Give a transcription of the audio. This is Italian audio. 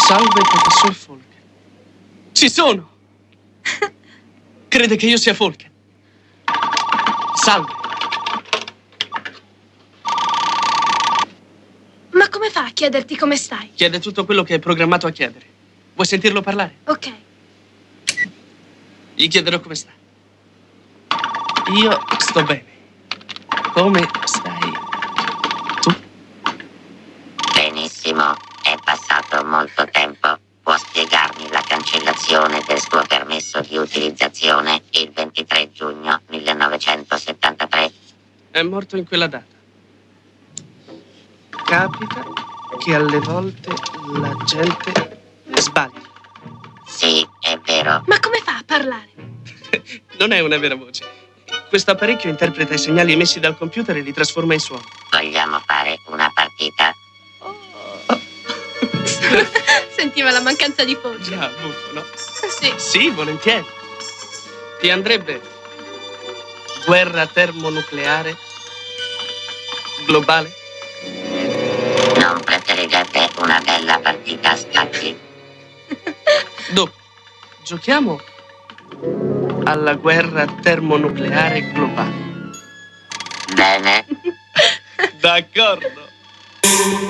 Salve, professor Falken. Ci sono! Crede che io sia Falken? Salve. Ma come fa a chiederti come stai? Chiede tutto quello che è programmato a chiedere. Vuoi sentirlo parlare? Ok. Gli chiederò come sta. Io sto bene. Come stai tu? Benissimo, è passato molto tempo. Può spiegarmi la cancellazione del suo permesso di utilizzazione il 23 giugno 1973? È morto in quella data. Capita che alle volte la gente sbaglia. Sì, è vero. Ma come fa a parlare? Non è una vera voce. Questo apparecchio interpreta i segnali emessi dal computer e li trasforma in suono. Vogliamo fare una partita? Sentiva la mancanza di voce. Già, buffo, no? Sì. Sì, volentieri. Ti andrebbe guerra termonucleare globale? Non preferirete una bella partita a scacchi? Dopo, giochiamo alla guerra termonucleare globale. Bene. D'accordo.